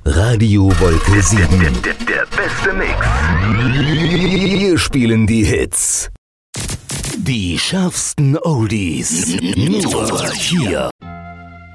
Radio Wolke 7. Der beste Mix. Wir spielen die Hits. Die schärfsten Oldies. Nur hier.